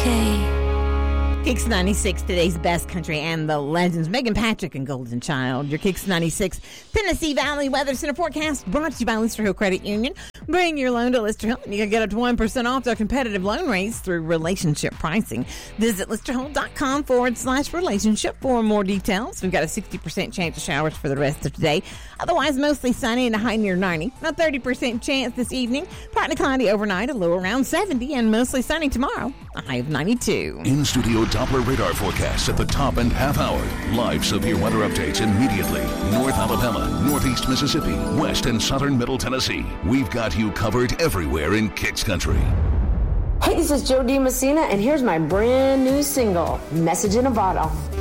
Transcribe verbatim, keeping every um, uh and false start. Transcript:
okay. Kicks ninety-six, today's best country and the legends. Megan Patrick and Golden Child. Your Kicks ninety-six Tennessee Valley Weather Center forecast brought to you by Lister Hill Credit Union. Bring your loan to Lister Hill and you can get up to one percent off their competitive loan rates through relationship pricing. Visit listerhill.com forward slash relationship for more details. We've got a sixty percent chance of showers for the rest of today. Otherwise, mostly sunny and a high near ninety. A thirty percent chance this evening. Partly cloudy overnight, a low around seventy, and mostly sunny tomorrow. A high of ninety-two. In studio Doppler radar forecasts at the top and half hour. Live severe weather updates immediately. North Alabama, Northeast Mississippi, West and Southern Middle Tennessee. We've got you covered everywhere in Kicks Country. Hey, this is Joe D. Messina, and here's my brand new single, Message in a Bottle.